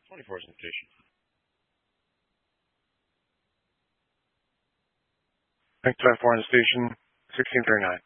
24 is invitation. Thanks, 24 on the station, 1639.